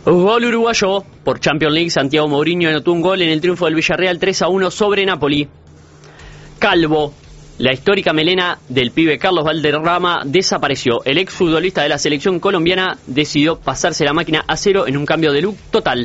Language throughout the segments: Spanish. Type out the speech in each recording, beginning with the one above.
Gol uruguayo por Champions League. Santiago Mourinho anotó un gol en el triunfo del Villarreal 3-1 sobre Napoli. Calvo. La histórica melena del pibe Carlos Valderrama desapareció. El exfutbolista de la selección colombiana decidió pasarse la máquina a cero en un cambio de look total.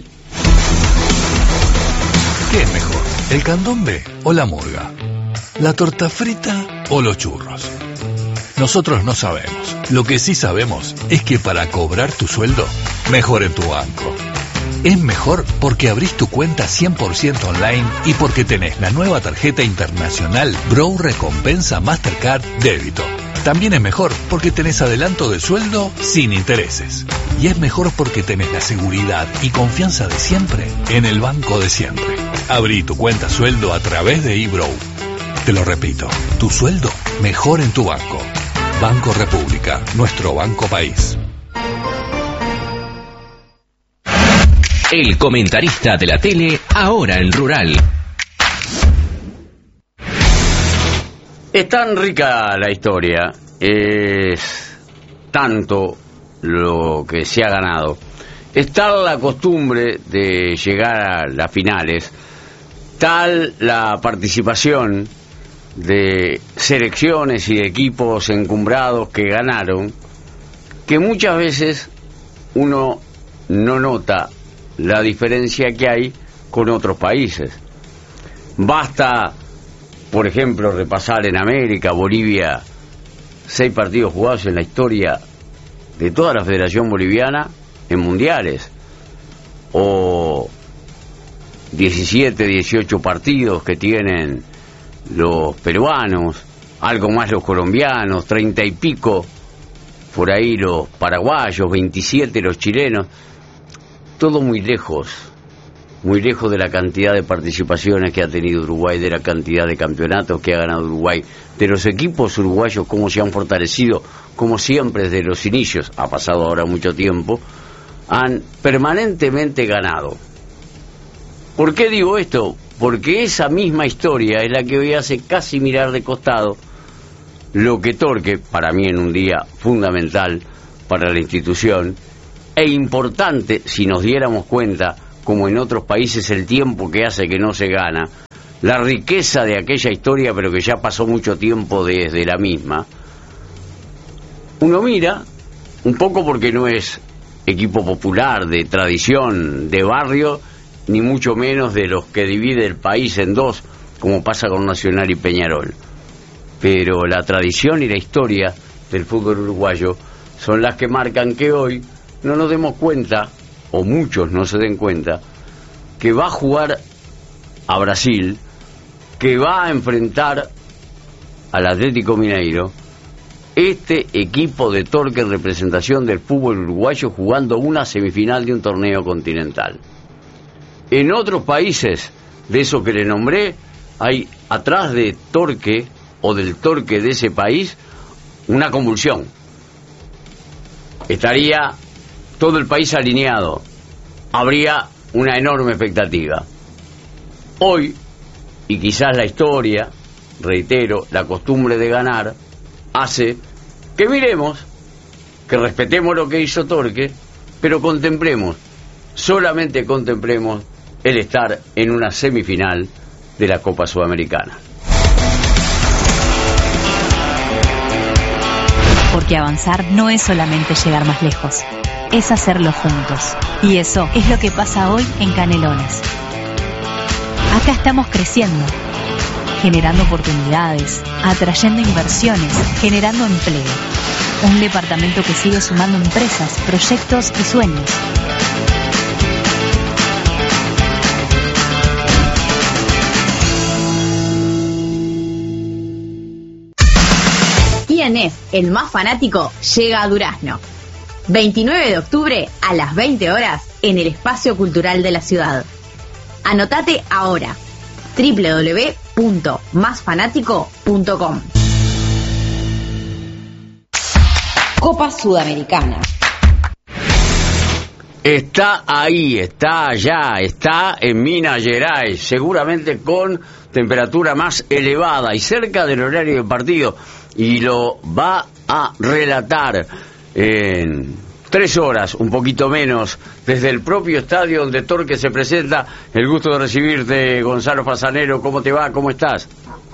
¿Qué es mejor, el candombe o la murga? ¿La torta frita o los churros? Nosotros no sabemos. Lo que sí sabemos es que para cobrar tu sueldo, mejor en tu banco. Es mejor porque abrís tu cuenta 100% online y porque tenés la nueva tarjeta internacional Bro Recompensa Mastercard Débito. También es mejor porque tenés adelanto de sueldo sin intereses. Y es mejor porque tenés la seguridad y confianza de siempre en el banco de siempre. Abrí tu cuenta sueldo a través de eBrow. Te lo repito, tu sueldo mejor en tu banco. Banco República, nuestro banco país. El comentarista de la tele, ahora en Rural. Es tan rica la historia, es tanto lo que se ha ganado, es tal la costumbre de llegar a las finales, tal la participación de selecciones y de equipos encumbrados que ganaron, que muchas veces uno no nota la diferencia que hay con otros países. Basta, por ejemplo, repasar en América, Bolivia, 6 partidos jugados en la historia de toda la Federación Boliviana en mundiales, o 17, 18 partidos que tienen los peruanos, algo más los colombianos, 30 y pico por ahí los paraguayos, 27 los chilenos. Todo muy lejos de la cantidad de participaciones que ha tenido Uruguay, de la cantidad de campeonatos que ha ganado Uruguay, de los equipos uruguayos, cómo se han fortalecido, como siempre desde los inicios, ha pasado ahora mucho tiempo, han permanentemente ganado. ¿Por qué digo esto? Porque esa misma historia es la que hoy hace casi mirar de costado lo que Torque, para mí en un día fundamental para la institución, e importante si nos diéramos cuenta, como en otros países el tiempo que hace que no se gana, la riqueza de aquella historia, pero que ya pasó mucho tiempo desde la misma. Uno mira, un poco porque no es equipo popular, de tradición, de barrio, ni mucho menos de los que divide el país en dos, como pasa con Nacional y Peñarol. Pero la tradición y la historia del fútbol uruguayo son las que marcan que hoy no nos demos cuenta, o muchos no se den cuenta, que va a jugar a Brasil, que va a enfrentar al Atlético Mineiro, este equipo de Torque en representación del fútbol uruguayo jugando una semifinal de un torneo continental. En otros países, de esos que le nombré, hay atrás de Torque, o del Torque de ese país, una convulsión. Estaría todo el país alineado, habría una enorme expectativa. Hoy, y quizás la historia, reitero, la costumbre de ganar, hace que miremos, que respetemos lo que hizo Torque, pero contemplemos, solamente contemplemos el estar en una semifinal de la Copa Sudamericana. Porque avanzar no es solamente llegar más lejos, es hacerlo juntos. Y eso es lo que pasa hoy en Canelones. Acá estamos creciendo, generando oportunidades, atrayendo inversiones, generando empleo. Un departamento que sigue sumando empresas, proyectos y sueños. INF, el más fanático, llega a Durazno. 29 de octubre a las 20 horas en el Espacio Cultural de la ciudad. Anotate ahora. www.masfanático.com. Copa Sudamericana. Está ahí, está allá, está en Minas Gerais, seguramente con temperatura más elevada y cerca del horario del partido. Y lo va a relatar en 3 horas, un poquito menos, desde el propio estadio donde Torque se presenta. El gusto de recibirte, Gonzalo Fasanero. ¿Cómo te va? ¿Cómo estás?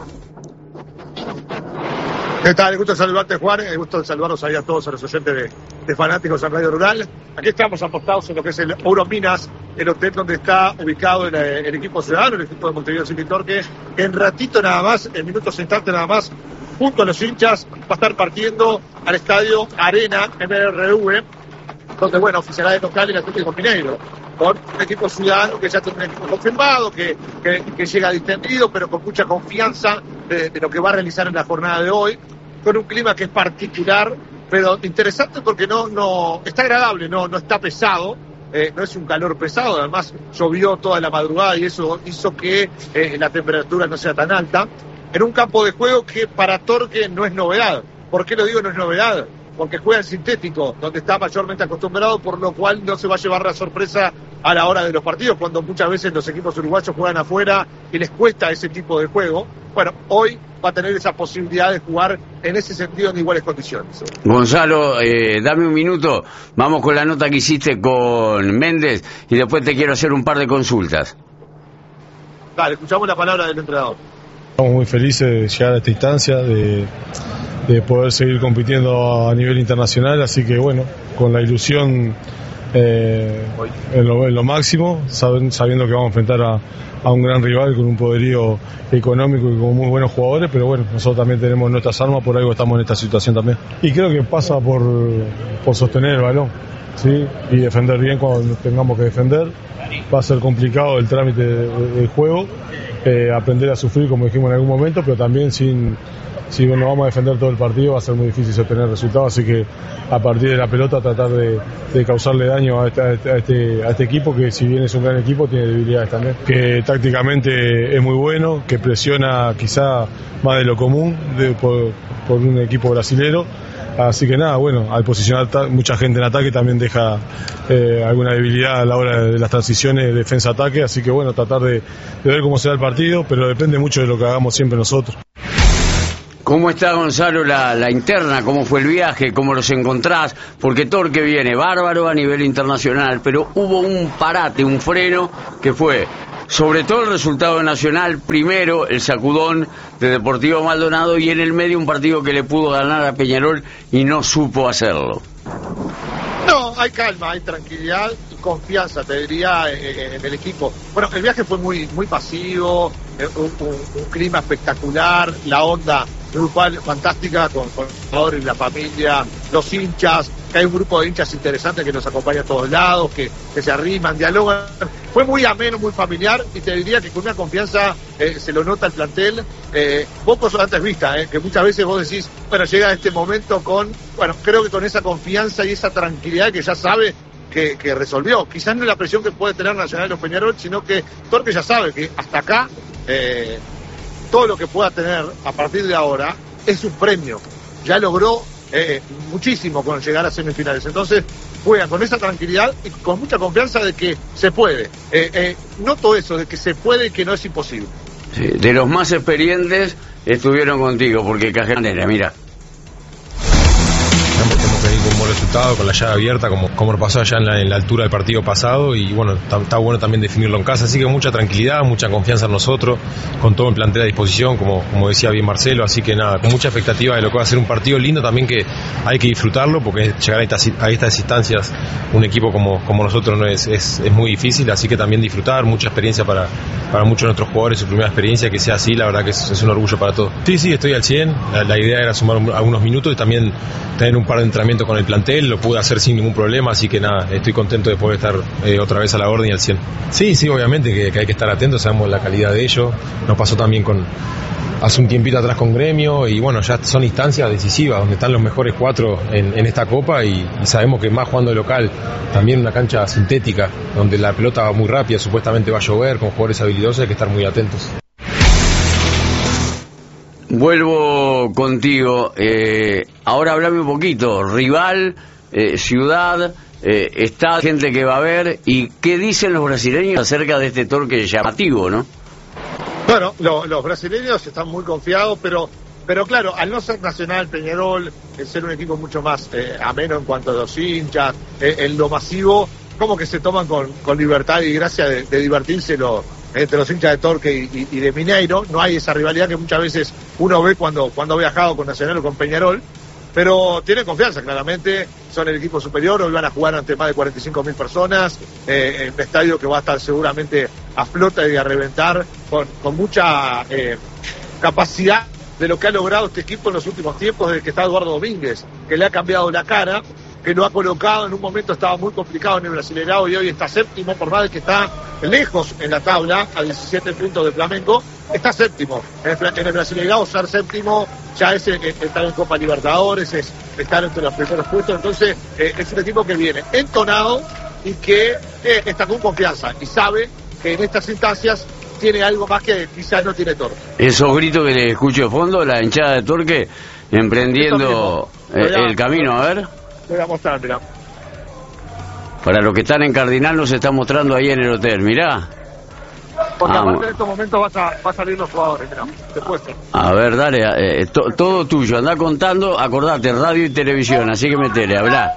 ¿Qué tal? El gusto de saludarte, Juan. El gusto de saludarlos ahí a todos, a los oyentes de Fanáticos en Radio Rural. Aquí estamos apostados en lo que es el Eurominas, el hotel donde está ubicado el equipo ciudadano, el equipo de Montevideo City Torque. En ratito nada más, en minutos instantes nada más, junto a los hinchas, va a estar partiendo al estadio Arena MRV, donde, bueno, oficiará de local el Atlético Mineiro, con un equipo ciudadano que ya tiene un equipo confirmado, que llega distendido, pero con mucha confianza de lo que va a realizar en la jornada de hoy, con un clima que es particular, pero interesante porque no está agradable, no está pesado, no es un calor pesado, además llovió toda la madrugada y eso hizo que la temperatura no sea tan alta, en un campo de juego que para Torque no es novedad. ¿Por qué lo digo no es novedad? Porque juega en sintético, donde está mayormente acostumbrado, por lo cual no se va a llevar la sorpresa a la hora de los partidos, cuando muchas veces los equipos uruguayos juegan afuera y les cuesta ese tipo de juego. Bueno, hoy va a tener esa posibilidad de jugar en ese sentido en iguales condiciones. Gonzalo, dame un minuto, vamos con la nota que hiciste con Méndez y después te quiero hacer un par de consultas. Dale, escuchamos la palabra del entrenador. Estamos muy felices de llegar a esta instancia, de poder seguir compitiendo a nivel internacional, así que bueno, con la ilusión en lo máximo, sabiendo que vamos a enfrentar a un gran rival con un poderío económico y con muy buenos jugadores, pero bueno, nosotros también tenemos nuestras armas, por algo estamos en esta situación también. Y creo que pasa por sostener el balón, ¿sí? Y defender bien cuando tengamos que defender. Va a ser complicado el trámite del juego, aprender a sufrir como dijimos en algún momento, pero también si no vamos a defender todo el partido va a ser muy difícil obtener resultados, así que a partir de la pelota tratar de causarle daño a este equipo, que si bien es un gran equipo tiene debilidades también, que tácticamente es muy bueno, que presiona quizá más de lo común por un equipo brasilero. Así que nada, bueno, al posicionar mucha gente en ataque también deja alguna debilidad a la hora de las transiciones defensa-ataque, así que bueno, tratar de ver cómo será el partido, pero depende mucho de lo que hagamos siempre nosotros. ¿Cómo está, Gonzalo, la interna? ¿Cómo fue el viaje? ¿Cómo los encontrás? Porque Torque viene bárbaro a nivel internacional, pero hubo un parate, un freno, que fue sobre todo el resultado nacional, primero el sacudón de Deportivo Maldonado y en el medio un partido que le pudo ganar a Peñarol y no supo hacerlo. No, hay calma, hay tranquilidad y confianza, te diría, en el equipo. Bueno, el viaje fue muy pasivo, un clima espectacular, la onda grupal fantástica con los jugadores, la familia, los hinchas, que hay un grupo de hinchas interesantes que nos acompaña a todos lados, que se arriman, dialogan. Fue muy ameno, muy familiar y te diría que con una confianza se lo nota el plantel. Pocos antes vista, que muchas veces vos decís, bueno, llega a este momento creo que con esa confianza y esa tranquilidad que ya sabe que resolvió. Quizás no es la presión que puede tener Nacional o Peñarol, sino que Torque ya sabe que hasta acá todo lo que pueda tener a partir de ahora es un premio. Ya logró muchísimo con llegar a semifinales. Entonces juega con esa tranquilidad y con mucha confianza de que se puede. Noto eso, de que se puede y que no es imposible. Sí, de los más experientes estuvieron contigo, porque Cajanera, mira. Tenemos que ir con un buen resultado, con la llave abierta, como pasó allá en la altura del partido pasado, y bueno, está bueno también definirlo en casa, así que mucha tranquilidad, mucha confianza en nosotros, con todo el plantel a disposición, como decía bien Marcelo, así que nada, con mucha expectativa de lo que va a ser un partido lindo también, que hay que disfrutarlo, porque llegar a estas instancias un equipo como nosotros no es muy difícil, así que también disfrutar, mucha experiencia para muchos de nuestros jugadores, su primera experiencia, que sea así, la verdad que es un orgullo para todos. Sí, estoy al 100, la idea era sumar algunos minutos y también tener un par de entrenamientos con el plantel, lo pude hacer sin ningún problema, así que nada, estoy contento de poder estar otra vez a la orden y al 100. Sí, obviamente que hay que estar atentos, sabemos la calidad de ellos, nos pasó también hace un tiempito atrás con Gremio, y bueno, ya son instancias decisivas, donde están los mejores 4 en esta Copa, y sabemos que más jugando de local, también una cancha sintética, donde la pelota va muy rápida, supuestamente va a llover, con jugadores habilidosos, hay que estar muy atentos. Vuelvo contigo, ahora hablame un poquito, rival, ciudad, está gente que va a ver, y qué dicen los brasileños acerca de este Torque llamativo, ¿no? Bueno, los brasileños están muy confiados, pero Pero claro, al no ser Nacional, Peñarol, el ser un equipo mucho más ameno en cuanto a los hinchas, en lo masivo, como que se toman con libertad y gracia de divertírselo entre los hinchas de Torque y de Mineiro. No hay esa rivalidad que muchas veces uno ve cuando ha viajado con Nacional o con Peñarol, pero tienen confianza, claramente, son el equipo superior, hoy van a jugar ante más de 45.000 personas, en un estadio que va a estar seguramente a flota y a reventar, con mucha capacidad de lo que ha logrado este equipo en los últimos tiempos, desde que está Eduardo Domínguez, que le ha cambiado la cara, que lo ha colocado, en un momento estaba muy complicado en el Brasileirao y hoy está séptimo, por más de que está lejos en la tabla, a 17 puntos de Flamengo, está séptimo. En el Brasileirao ser séptimo ya es estar en Copa Libertadores, es estar entre los primeros puestos, entonces es un equipo que viene entonado y que está con confianza y sabe que en estas instancias tiene algo más que quizás no tiene Torque. Esos gritos que le escucho de fondo, la hinchada de Torque emprendiendo el camino, a ver. Voy a mostrar, mirá. Para los que están en Cardinal nos está mostrando ahí en el hotel, mirá. Porque aparte en estos momentos va a salir los jugadores, mirá, después. A ver, dale, todo tuyo, anda contando, acordate, radio y televisión, así que metele, hablá.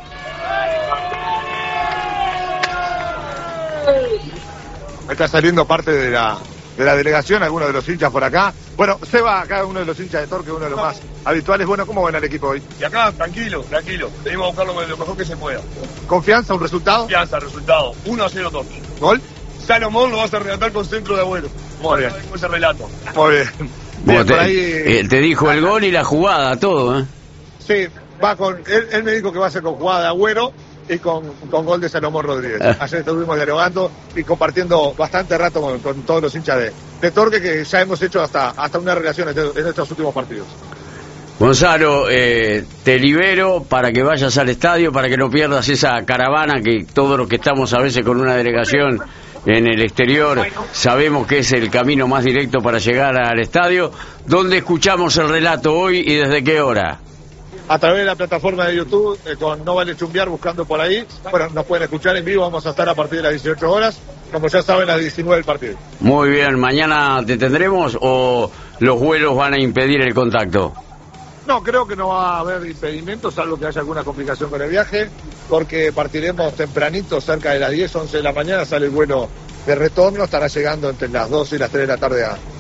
Está saliendo parte de la delegación, algunos de los hinchas por acá. Bueno, Seba, acá uno de los hinchas de Torque, uno de los más habituales. Bueno, ¿cómo ven al equipo hoy? Y acá, tranquilo. Venimos a buscarlo lo mejor que se pueda. ¿Confianza, un resultado? Confianza, resultado. 1-0 Torque. ¿Gol? Salomón lo vas a relatar con centro de Agüero. Muy bien. Ese relato. Muy bien. Bien, por ahí, te dijo el gol y la jugada, todo, ¿eh? Sí, va con... Él me dijo que va a ser con jugada de Agüero y con gol de Salomón Rodríguez. Ayer estuvimos dialogando y compartiendo bastante rato con todos los hinchas de Torque, que ya hemos hecho hasta una relación en estos últimos partidos. Gonzalo, te libero para que vayas al estadio, para que no pierdas esa caravana que todos los que estamos a veces con una delegación en el exterior sabemos que es el camino más directo para llegar al estadio. ¿Dónde escuchamos el relato hoy y desde qué hora? A través de la plataforma de YouTube, con No Vale Chumbear, buscando por ahí. Bueno, nos pueden escuchar en vivo, vamos a estar a partir de las 18 horas, como ya saben, a las 19 del partido. Muy bien, ¿mañana te tendremos o los vuelos van a impedir el contacto? No, creo que no va a haber impedimentos, salvo que haya alguna complicación con el viaje, porque partiremos tempranito, cerca de las 10, 11 de la mañana, sale el vuelo de retorno, estará llegando entre las 2 y las 3 de la tarde